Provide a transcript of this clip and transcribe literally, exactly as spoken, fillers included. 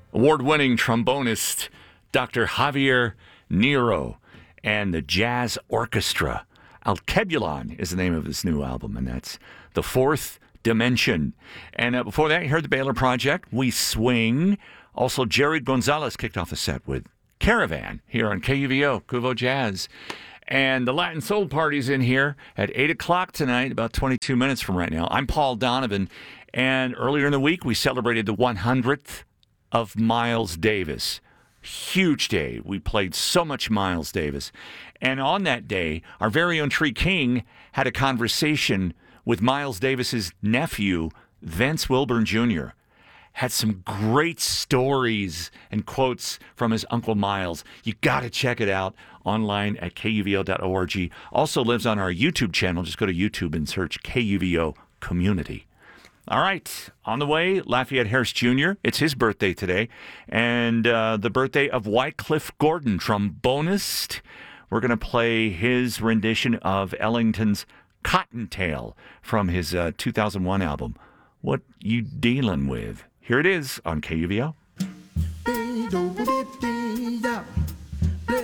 award-winning trombonist Doctor Javier Nero and the Jazz Orchestra. Alkebulon is the name of his new album, and that's The Fourth Dimension. And uh, before that, you heard the Baylor Project, We Swing. Also, Jerry Gonzalez kicked off the set with Caravan here on K U V O, Cuvo Jazz. And the Latin Soul Party's in here at eight o'clock tonight, about twenty-two minutes from right now. I'm Paul Donovan, and earlier in the week, we celebrated the one hundredth of Miles Davis. Huge day. We played so much Miles Davis. And on that day, our very own Tree King had a conversation with Miles Davis's nephew, Vince Wilburn Junior Had some great stories and quotes from his Uncle Miles. You got to check it out online at K U V O dot org. Also lives on our YouTube channel. Just go to YouTube and search K U V O Community. All right, on the way, Lafayette Harris Junior It's his birthday today, and uh, the birthday of Wycliffe Gordon, trombonist. We're going to play his rendition of Ellington's Cottontail from his uh, two thousand one album, What You Dealin' With? Here it is on K U V O.